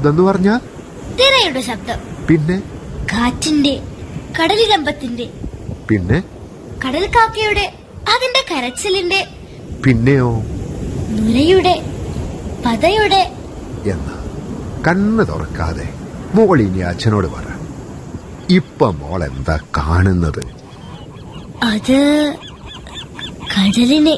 ശബ്ദം എന്ന് പറഞ്ഞ തിരയുടെ ശബ്ദം. പിന്നെ കാറ്റിന്റെ, കടലിരമ്പത്തിന്റെ, പിന്നെ കടൽ കാക്കയുടെ അതിന്റെ കരച്ചിലിന്റെ, പിന്നെയോ നുരയുടെ, പതയുടെ. എന്ന് കണ്ണ് തുറക്കാതെ മോളിനി അച്ഛനോട് പറ. ഇപ്പൊ മോൾ എന്താ കാണുന്നത്? അത് കടലിനെ,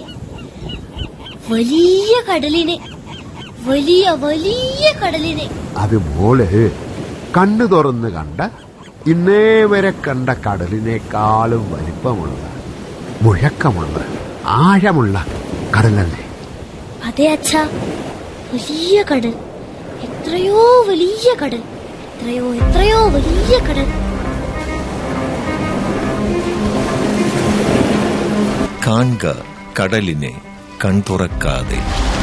വലിയ കടലിനെ, വലിയ വലിയ കടലിനെ. അത് മോള് കണ്ണു തുറന്ന് കണ്ട ഇന്നേ വരെ കണ്ട കടലിനേക്കാളും വലിപ്പമുള്ള, മുഴക്കമുള്ള, ആഴമുള്ള കടലല്ലേ? അതെ അച്ഛാ, വലിയ കടൽ, എത്രയോ വലിയ കടൽ, എത്രയോ എത്രയോ വലിയ കടൽ. കാണുക കടലിനെ കൺതുറക്കാതെ.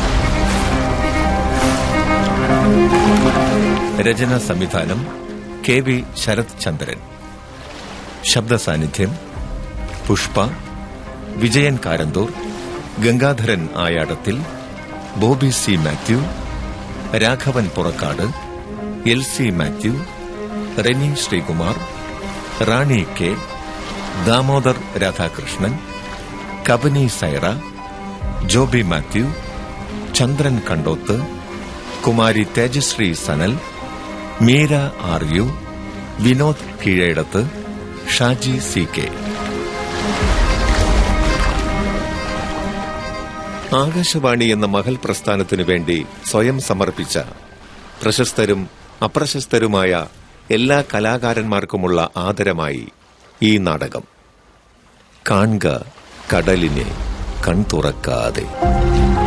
രചന സംവിധാനം KV ശരത് ചന്ദ്രൻ. ശബ്ദ സാന്നിധ്യം പുഷ്പ, വിജയൻ കാരന്തൂർ, ഗംഗാധരൻ ആയാടത്തിൽ, ബോബി സി മാത്യു, രാഘവൻ പുറക്കാട്, LC മാത്യു, റെനി ശ്രീകുമാർ, റാണി കെ, ദാമോദർ രാധാകൃഷ്ണൻ, കബനി സൈറ, ജോബി മാത്യു, ചന്ദ്രൻ കണ്ടോത്ത്, കുമാരി തേജശ്രീ സനൽ, മീര RU, വിനോദ് കീഴേടത്ത്, ഷാജി CK. ആകാശവാണി എന്ന മഹൽ പ്രസ്ഥാനത്തിനു വേണ്ടി സ്വയം സമർപ്പിച്ച പ്രശസ്തരും അപ്രശസ്തരുമായ എല്ലാ കലാകാരന്മാർക്കുമുള്ള ആദരമായി ഈ നാടകം. കാണുക കടലിനെ കൺതുറക്കാതെ.